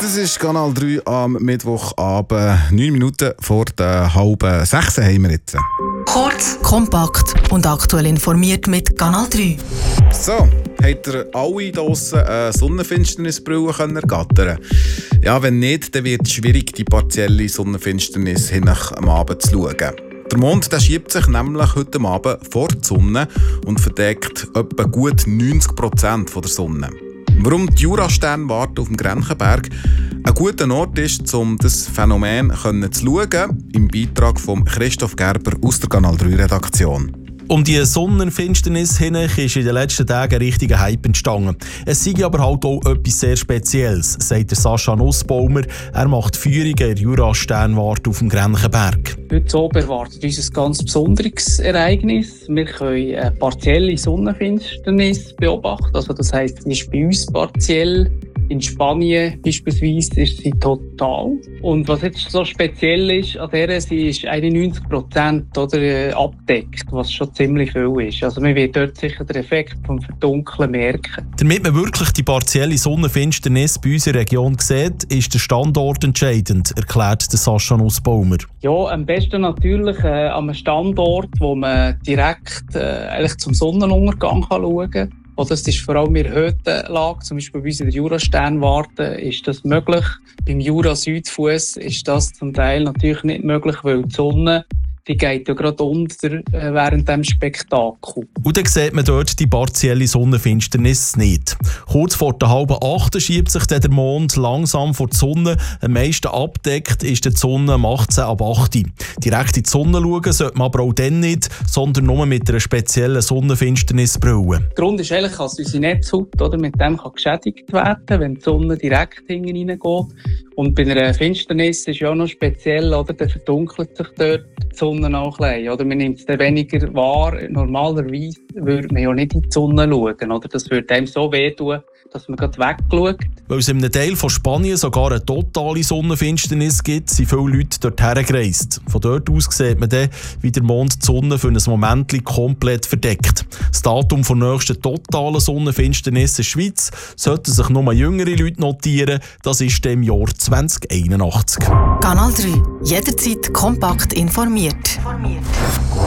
Das ist Kanal 3 am Mittwochabend. 9 Minuten vor der halben 6 haben wir jetzt. Kurz, kompakt und aktuell informiert mit Kanal 3. So, habt ihr alle draussen eine Sonnenfinsternisbrille ergattern? Ja, wenn nicht, dann wird es schwierig, die partielle Sonnenfinsternis am Abend zu schauen. Der Mond schiebt sich nämlich heute Abend vor die Sonne und verdeckt etwa gut 90% der Sonne. Warum die Jurasternwarte auf dem Grenchenberg ein guter Ort ist, um das Phänomen zu schauen, im Beitrag von Christoph Gerber aus der Kanal 3 Redaktion. Um die Sonnenfinsternis hin ist in den letzten Tagen ein richtiger Hype entstanden. Es sei aber halt auch etwas sehr Spezielles, sagt der Sascha Nussbaumer. Er macht Führungen in der Jurasternwarte auf dem Grenchenberg. Heute Abend erwartet uns ein ganz besonderes Ereignis. Wir können eine partielle Sonnenfinsternis beobachten. Also das heisst, sie ist bei uns partiell. In Spanien beispielsweise ist sie total. Und was jetzt so speziell ist an der, sie ist 91% abdeckt, was schon ziemlich viel ist. Also man wird dort sicher den Effekt vom Verdunkeln merken. Damit man wirklich die partielle Sonnenfinsternis bei unserer Region sieht, ist der Standort entscheidend, erklärt der Sascha Nussbaumer. Ja, am besten natürlich an einem Standort, wo man direkt eigentlich zum Sonnenuntergang schauen kann. Das ist vor allem in der Höhenlage, zum Beispiel bei uns in der Jurasternwarte, ist das möglich. Beim Jura-Südfuss ist das zum Teil natürlich nicht möglich, weil die Sonne die geht ja gerade unter während dem Spektakel. Und dann sieht man dort die partielle Sonnenfinsternis nicht. Kurz vor der halben 8 schiebt sich der Mond langsam vor die Sonne. Am meisten abdeckt ist die Sonne um 18 ab 8. Direkt in die Sonne schauen sollte man aber auch dann nicht, sondern nur mit einer speziellen Sonnenfinsternisbrille. Der Grund ist eigentlich, dass unsere Netzhaut mit dem geschädigt werden kann, wenn die Sonne direkt hineingeht. Und bei einer Finsternis ist ja auch noch speziell, oder? Dann verdunkelt sich dort die Sonne auch ein bisschen, oder? Man nimmt es dann weniger wahr. Normalerweise würde man ja nicht in die Sonne schauen, oder? Das würde einem so wehtun, dass man gerade wegschaut. Weil es in einem Teil von Spanien sogar eine totale Sonnenfinsternis gibt, sind viele Leute dorthin gereist. Von dort aus sieht man dann, wie der Mond die Sonne für ein Moment komplett verdeckt. Das Datum der nächsten totalen Sonnenfinsternis in der Schweiz sollten sich nur jüngere Leute notieren. Das ist im Jahr 2081. Kanal 3. Jederzeit kompakt informiert.